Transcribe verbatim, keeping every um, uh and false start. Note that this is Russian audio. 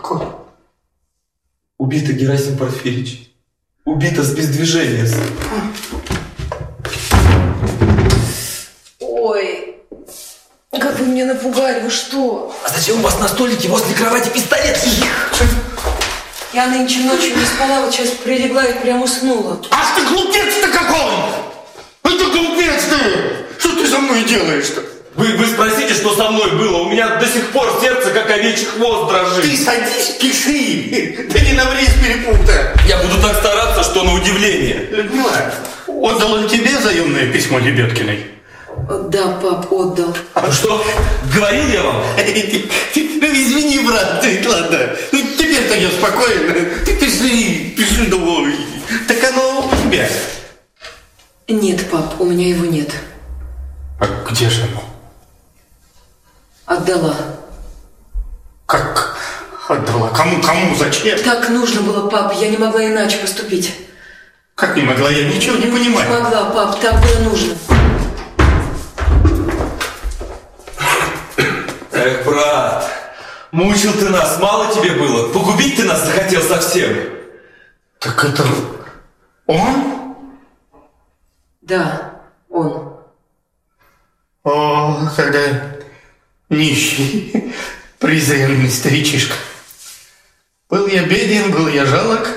Какой? Убитый Герасим Порфирич. Убита с бездвижения. Ой, как вы меня напугали, вы что? А зачем у вас на столике возле кровати пистолет? Я нынче ночью не спала, вот сейчас прилегла и прям уснула. Ах ты глупец-то какой! Это глупец ты! Что ты со мной делаешь-то? Вы, вы спросите, что со мной было. У меня до сих пор сердце, как овечий хвост, дрожит. Ты садись, пиши! Да не наври с перепуга! Я буду так стараться, что на удивление. Людмила, отдал он тебе заемное письмо Лебедкиной? Да, пап, отдал. А что, говорил я вам? Ну извини, брат, ты, ладно. Ну теперь-то я спокойно. Ты пиши, пиши домой. Так оно у тебя. Нет, пап, у меня его нет. А где же оно? Отдала. Как отдала? Кому, кому, зачем? Так нужно было, пап, я не могла иначе поступить. Как не могла? Я ничего не понимаю. Не могла, пап, так было нужно. Эх, брат, мучил ты нас, мало тебе было? Погубить ты нас захотел совсем? Так это он? Да, он. О, какой нищий, презренный старичишка. Был я беден, был я жалок,